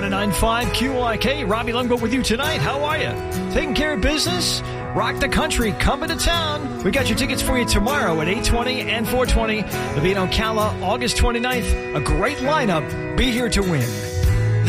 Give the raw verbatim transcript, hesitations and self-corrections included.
ninety-nine point five Q Y K. Robbie Lundberg with you tonight. How are you? Taking care of business? Rock the country, coming to town. We got your tickets for you tomorrow at eight twenty and four twenty. The Vino Cala, August twenty-ninth. A great lineup. Be here to win.